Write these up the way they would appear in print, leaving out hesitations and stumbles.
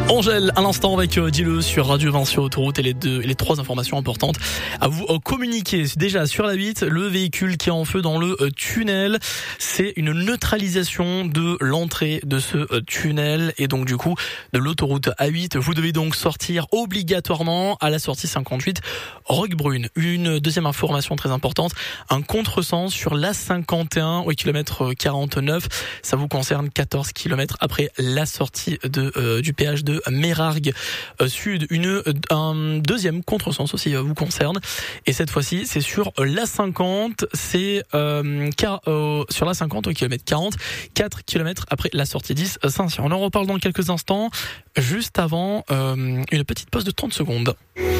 Angèle, à l'instant avec Dis-le sur Radio Vinci Autoroute et les trois informations importantes à vous communiquer. Déjà sur la 8, le véhicule qui est en feu dans le tunnel, c'est une neutralisation de l'entrée de ce tunnel et donc du coup de l'autoroute A8. Vous devez donc sortir obligatoirement à la sortie 58 Roquebrune. Une deuxième information très importante, un contresens sur l'A51 au kilomètre 49. Ça vous concerne 14 km après la sortie du péage de Mérargues Sud. Un deuxième contresens aussi vous concerne et cette fois-ci c'est sur l'A50, c'est sur l'A50 au kilomètre 40, 4 km après la sortie 10 Saint-Cyr. On en reparle dans quelques instants, juste avant une petite pause de 30 secondes.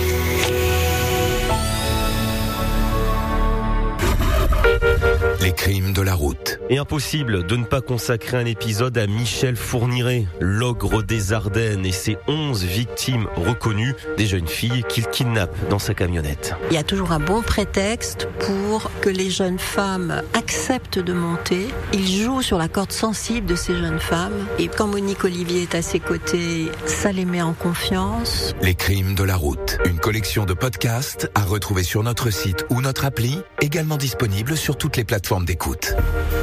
Les crimes de la route. Et impossible de ne pas consacrer un épisode à Michel Fourniret, l'ogre des Ardennes et ses 11 victimes reconnues, des jeunes filles qu'il kidnappe dans sa camionnette. Il y a toujours un bon prétexte pour que les jeunes femmes acceptent de monter. Il joue sur la corde sensible de ces jeunes femmes et quand Monique Olivier est à ses côtés, ça les met en confiance. Les crimes de la route. Une collection de podcasts à retrouver sur notre site ou notre appli, également disponible sur toutes les plateformes d'écoute.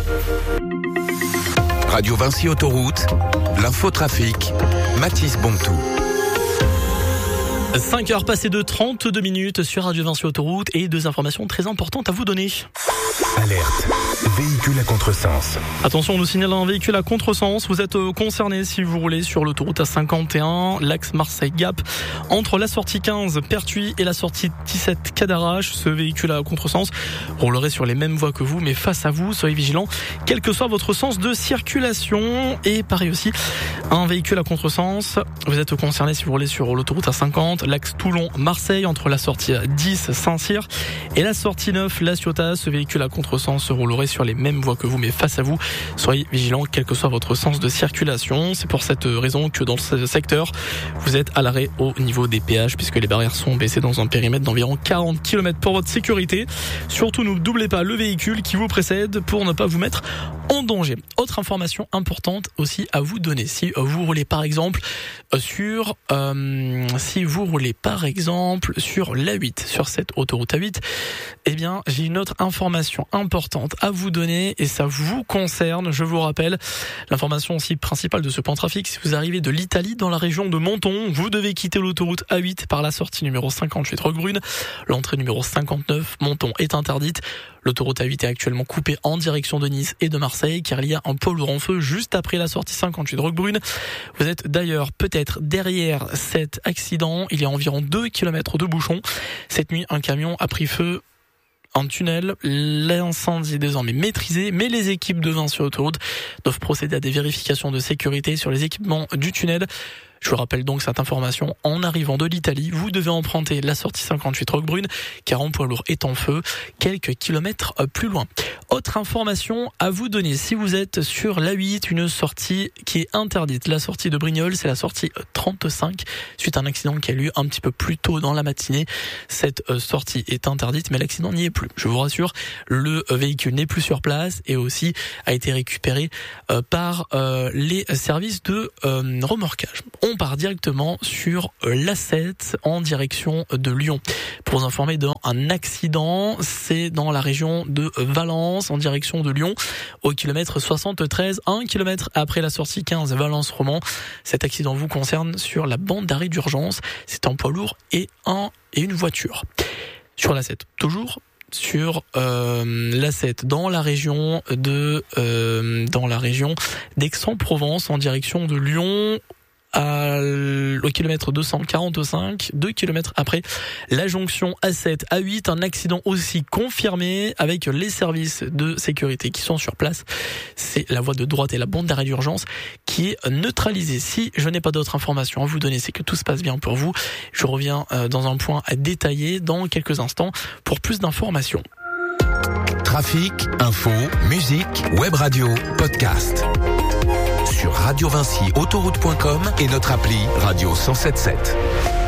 Radio Vinci Autoroute, l'infotrafic, Mathis Bontou. 5h passées de 32 minutes sur Radio Vinci Autoroute et deux informations très importantes à vous donner. Alerte, véhicule à contresens. Attention, on nous signale un véhicule à contresens. Vous êtes concerné si vous roulez sur l'autoroute A51, l'axe Marseille-Gap, entre la sortie 15 Pertuis et la sortie 17 Cadarache. Ce véhicule à contresens roulerait sur les mêmes voies que vous, mais face à vous, soyez vigilants, quel que soit votre sens de circulation. Et pareil aussi, un véhicule à contresens. Vous êtes concerné si vous roulez sur l'autoroute A50, l'axe Toulon-Marseille, entre la sortie 10 Saint-Cyr et la sortie 9 La Ciotat. Ce véhicule à contresens se roulerait sur les mêmes voies que vous, mais face à vous, soyez vigilants, quel que soit votre sens de circulation. C'est pour cette raison que dans ce secteur, vous êtes à l'arrêt au niveau des péages, puisque les barrières sont baissées dans un périmètre d'environ 40 km pour votre sécurité. Surtout, ne doublez pas le véhicule qui vous précède pour ne pas vous mettre en danger. Autre information importante aussi à vous donner. Si vous roulez par exemple sur l'A8, sur cette autoroute A8, eh bien, j'ai une autre information importante à vous donner et ça vous concerne. Je vous rappelle l'information aussi principale de ce point de trafic. Si vous arrivez de l'Italie dans la région de Menton, vous devez quitter l'autoroute A8 par la sortie numéro 58 Roquebrune. L'entrée numéro 59 Menton est interdite. L'autoroute A8 est actuellement coupée en direction de Nice et de Marseille car il y a un poids lourd en feu juste après la sortie 58 Roquebrune. Vous êtes d'ailleurs peut-être derrière cet accident. Il y a environ 2 km de bouchons. Cette nuit, un camion a pris feu. Un tunnel, l'incendie est désormais maîtrisé, mais les équipes de Vinci Autoroute doivent procéder à des vérifications de sécurité sur les équipements du tunnel. Je vous rappelle donc cette information, en arrivant de l'Italie, vous devez emprunter la sortie 58 Roquebrune, car un poids lourd est en feu, quelques kilomètres plus loin. Autre information à vous donner, si vous êtes sur l'A8, une sortie qui est interdite. La sortie de Brignoles, c'est la sortie 35, suite à un accident qui a eu lieu un petit peu plus tôt dans la matinée. Cette sortie est interdite, mais l'accident n'y est plus. Je vous rassure, le véhicule n'est plus sur place et aussi a été récupéré par les services de remorquage. On part directement sur l'A7 en direction de Lyon. Pour vous informer d'un accident, c'est dans la région de Valence en direction de Lyon au kilomètre 73, 1 km après la sortie 15 Valence-Romand. Cet accident vous concerne sur la bande d'arrêt d'urgence. C'est un poids lourd et une voiture. Sur l'A7, toujours sur l'A7 dans la région d'Aix-en-Provence en direction de Lyon. Au kilomètre 245, 2 km après la jonction A7, A8, un accident aussi confirmé avec les services de sécurité qui sont sur place. C'est la voie de droite et la bande d'arrêt d'urgence qui est neutralisée. Si je n'ai pas d'autres informations à vous donner, c'est que tout se passe bien pour vous. Je reviens dans un point détaillé dans quelques instants pour plus d'informations. Trafic, info, musique, web radio, podcast. Sur Radio Vinci Autoroute.com et notre appli Radio 107.7.